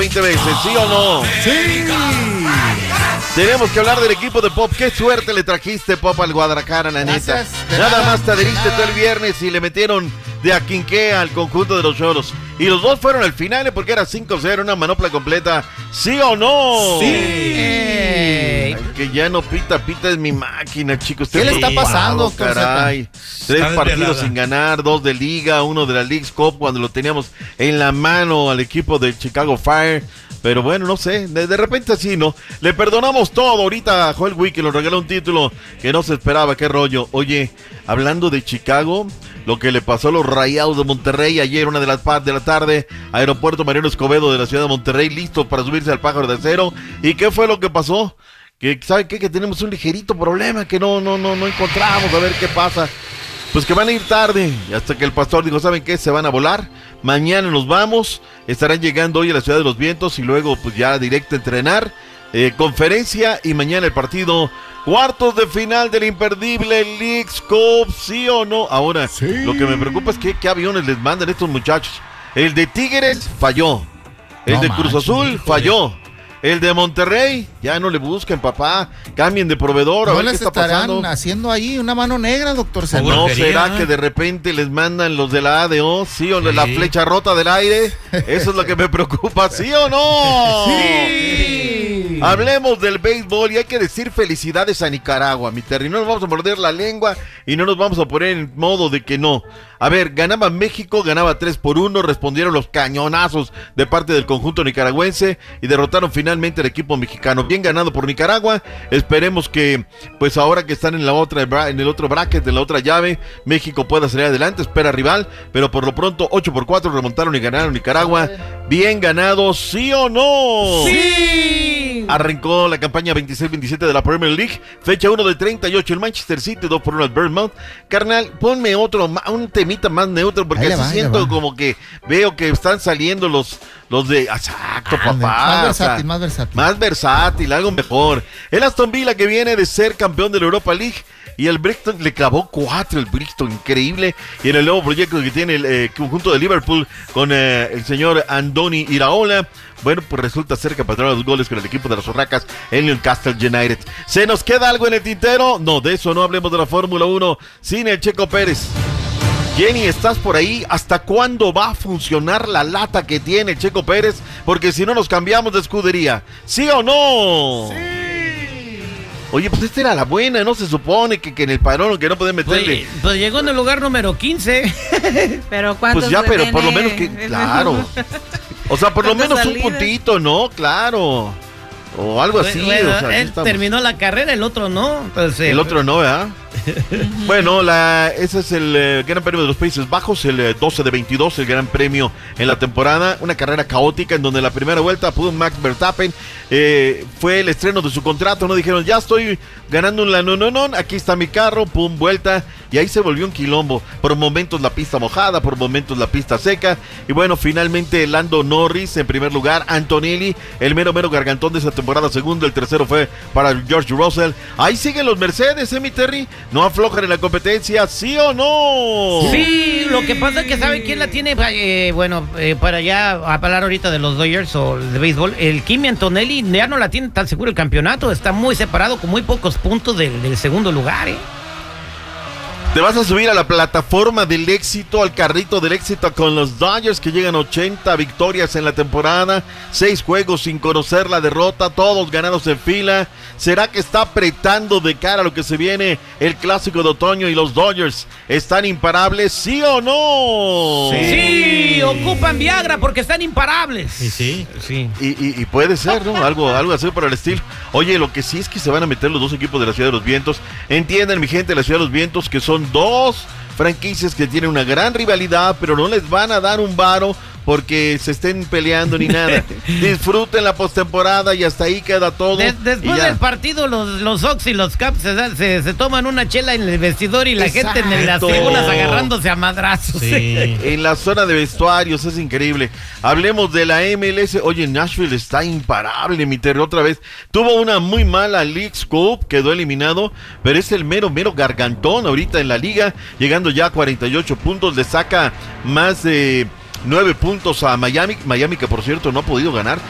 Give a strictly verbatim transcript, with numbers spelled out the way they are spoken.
veinte veces, ¿sí o no? ¡Sí! Tenemos que hablar del equipo de Pop. Qué suerte le trajiste, Pop, al Guadalajara, la neta. Nada más te adheriste todo el viernes y le metieron de aquinqué al conjunto de los Choros. Y los dos fueron al final, ¿eh? Porque era cinco cero, una manopla completa. ¿Sí o no? ¡Sí! Ay, que ya no pita, pita es mi máquina, chicos. ¿Qué le está pasando, doctor caray? Tres partidos sin ganar, dos de liga, uno de la Leagues Cup, cuando lo teníamos en la mano al equipo de Chicago Fire. Pero bueno, no sé, de, de repente así, ¿no? Le perdonamos todo ahorita a Joel Wick, que nos regaló un título que no se esperaba, qué rollo. Oye, hablando de Chicago, lo que le pasó a los Rayados de Monterrey ayer, una de las de la tarde, Aeropuerto Mariano Escobedo de la ciudad de Monterrey, listos para subirse al pájaro de acero. ¿Y qué fue lo que pasó? Que, ¿saben qué? Que tenemos un ligerito problema, que no, no, no, no encontramos, a ver qué pasa. Pues que van a ir tarde, hasta que el pastor dijo, ¿saben qué? Se van a volar, mañana nos vamos, estarán llegando hoy a la Ciudad de los Vientos y luego pues ya directo a entrenar, eh, conferencia y mañana el partido, cuartos de final del imperdible Leagues Cup, ¿sí o no? Ahora, sí. Lo que me preocupa es que qué aviones les mandan estos muchachos. El de Tigres falló, el no de Cruz manches, Azul hijo, falló. El de Monterrey, ya no le busquen, papá, cambien de proveedor, a ¿No ver les qué está estarán pasando? haciendo ahí una mano negra, doctor? ¿No será que de repente les mandan los de la A D O, sí, o sí. La flecha rota del aire? Eso es lo que me preocupa, ¿sí o no? ¡Sí! Hablemos del béisbol y hay que decir felicidades a Nicaragua, mi Terry. No nos vamos a morder la lengua y no nos vamos a poner en modo de que no. A ver, ganaba México, ganaba tres por uno, respondieron los cañonazos de parte del conjunto nicaragüense y derrotaron finalmente al equipo mexicano. Bien ganado por Nicaragua, esperemos que pues ahora que están en la otra en el otro bracket, en la otra llave, México pueda salir adelante, espera rival, pero por lo pronto ocho por cuatro remontaron y ganaron Nicaragua. Bien ganado, ¿sí o no? ¡Sí! Arrancó la campaña veintiséis veintisiete de la Premier League, fecha uno de treinta y ocho, el Manchester City, dos por uno al Bournemouth. Carnal, ponme otro, un temita más neutro, porque así va, siento como que veo que están saliendo los, los de, exacto, ah, papá. Más versátil, o sea, más versátil. Más versátil, algo mejor. El Aston Villa, que viene de ser campeón de la Europa League, y el Brighton le clavó cuatro, el Brighton, increíble. Y en el nuevo proyecto que tiene el eh, conjunto de Liverpool con eh, el señor Andoni Iraola, bueno, pues resulta ser que patrón los goles con el equipo de las Urracas, el Newcastle United. ¿Se nos queda algo en el tintero? No, de eso no hablemos de la Fórmula uno sin el Checo Pérez. Jenny, ¿estás por ahí? ¿Hasta cuándo va a funcionar la lata que tiene Checo Pérez? Porque si no nos cambiamos de escudería, ¿sí o no? ¡Sí! Oye, pues esta era la buena, ¿no? Se supone que, que en el padrón que no pueden meterle. Pues, pues llegó en el lugar número quince. Pero ¿cuántos? Pues ya, pero por lo menos que, claro. O sea, por lo menos salidas? Un puntito, ¿no? Claro. O algo así. Bueno, o sea, él terminó la carrera, el otro no. Entonces, el otro no, ¿verdad? Bueno, la, ese es el eh, Gran Premio de los Países Bajos, el eh, doce de veintidós, el Gran Premio en la temporada. Una carrera caótica en donde la primera vuelta pudo Max Verstappen, eh, fue el estreno de su contrato, no dijeron, ya estoy ganando un la no, no, no, aquí está mi carro, pum, vuelta, y ahí se volvió un quilombo. Por momentos la pista mojada, por momentos la pista seca, y bueno, finalmente Lando Norris en primer lugar, Antonelli, el mero mero gargantón de esa temporada, segundo, el tercero fue para George Russell. Ahí siguen los Mercedes, ¿eh, mi Terry? No aflojan en la competencia, ¿sí o no? Sí, lo que pasa es que ¿sabe quién la tiene? Eh, bueno, eh, para ya hablar ahorita de los Dodgers o de béisbol, el Kimi Antonelli ya no la tiene tan seguro el campeonato, está muy separado con muy pocos puntos del, del segundo lugar, ¿eh? Te vas a subir a la plataforma del éxito, al carrito del éxito con los Dodgers, que llegan ochenta victorias en la temporada, seis juegos sin conocer la derrota, todos ganados en fila. ¿Será que está apretando de cara a lo que se viene el clásico de otoño y los Dodgers están imparables, sí o no? Sí, sí, ocupan Viagra porque están imparables. Sí, sí, sí. Y, y, y puede ser, ¿no? Algo, algo así por el estilo. Oye, lo que sí es que se van a meter los dos equipos de la Ciudad de los Vientos. Entiendan, mi gente de la Ciudad de los Vientos, que son dos franquicias que tienen una gran rivalidad, pero no les van a dar un varo porque se estén peleando ni nada. Disfruten la postemporada y hasta ahí queda todo. Des, después del partido, los, los Ox y los Caps se, se, se toman una chela en el vestidor y la Exacto. gente en las tribunas agarrándose a madrazos. Sí. En la zona de vestuarios, es increíble. Hablemos de la M L S. Oye, Nashville está imparable, mi Terry, otra vez. Tuvo una muy mala Leagues Cup, quedó eliminado, pero es el mero, mero gargantón ahorita en la liga, llegando ya a cuarenta y ocho puntos, le saca más de nueve puntos a Miami, Miami que por cierto no ha podido ganar